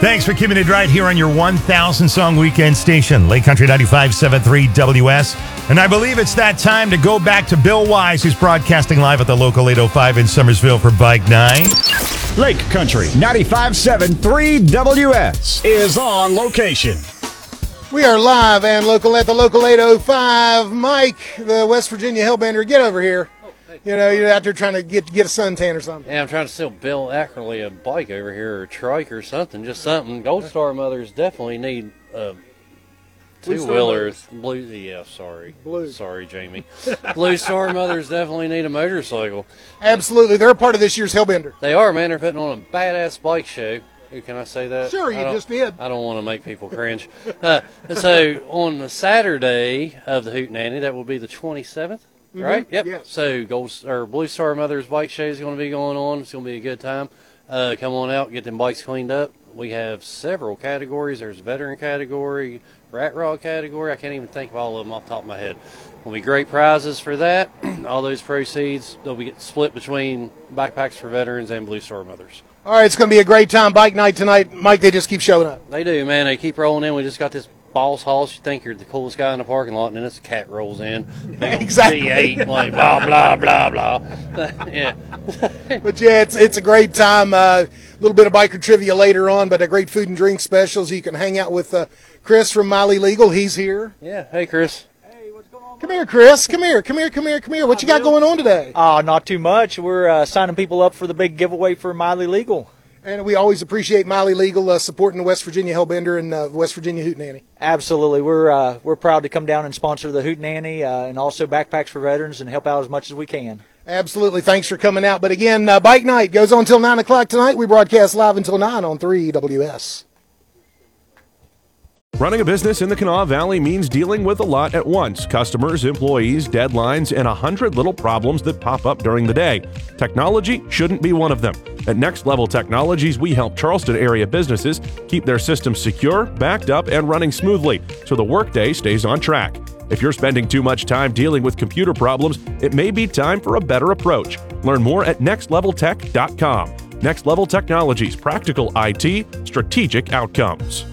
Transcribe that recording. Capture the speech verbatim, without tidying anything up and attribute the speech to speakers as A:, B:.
A: Thanks for keeping it right here on your one thousand song weekend station, Lake Country ninety-five point seven three W S. And I believe it's that time to go back to Bill Wise, who's broadcasting live at the local eight oh five in Summersville for Bike Night.
B: Lake Country ninety-five point seven three W S is on location.
C: We are live and local at the local eight oh five. Mike, the West Virginia Hellbender, get over here. You know, you're out there trying to get get a suntan or something.
D: Yeah, I'm trying to sell Bill Ackerley a bike over here, or a trike or something, just something. Gold Star mothers definitely need uh, two-wheelers. Blue, yeah, sorry.
C: Blue.
D: Sorry, Jamie. Blue Star mothers definitely need a motorcycle.
C: Absolutely. They're a part of this year's Hellbender.
D: They are, man. They're putting on a badass bike show. Ooh, can I say that?
C: Sure, you just did.
D: I don't want to make people cringe. uh, so, on the Saturday of the Hootenanny, that will be the twenty-seventh.
C: Mm-hmm.
D: Right? Yep.
C: Yes.
D: So Gold or Blue Star Mothers Bike Show is going to be going on. It's going to be a good time. Uh, come on out, get them bikes cleaned up. We have several categories. There's veteran category, rat rod category. I can't even think of all of them off the top of my head. Will be great prizes for that. All those proceeds, they'll be split between backpacks for veterans and Blue Star Mothers.
C: All right, it's going to be a great time. Bike night tonight. Mike, they just keep showing up.
D: They do, man. They keep rolling in. We just got this boss hoss. You think you're the coolest guy in the parking lot, and then this cat rolls in.
C: Exactly.
D: V eight, like blah, blah, blah, blah. Yeah.
C: But, yeah, it's it's a great time. A uh, little bit of biker trivia later on, but a great food and drink specials. You can hang out with uh, Chris from Miley Legal. He's here.
D: Yeah. Hey, Chris.
C: Come here, Chris. Come here. Come here. Come here. Come here. What you got going on today?
E: Uh, not too much. We're uh, signing people up for the big giveaway for Miley Legal.
C: And we always appreciate Miley Legal uh, supporting the West Virginia Hellbender and uh, West Virginia Hootenanny.
E: Absolutely. We're uh, we're proud to come down and sponsor the Hootenanny uh, and also Backpacks for Veterans and help out as much as we can.
C: Absolutely. Thanks for coming out. But again, uh, Bike Night goes on until nine o'clock tonight. We broadcast live until nine on three W S.
F: Running a business in the Kanawha Valley means dealing with a lot at once. Customers, employees, deadlines, and a hundred little problems that pop up during the day. Technology shouldn't be one of them. At Next Level Technologies, we help Charleston area businesses keep their systems secure, backed up, and running smoothly so the workday stays on track. If you're spending too much time dealing with computer problems, it may be time for a better approach. Learn more at next level tech dot com. Next Level Technologies, practical I T, strategic outcomes.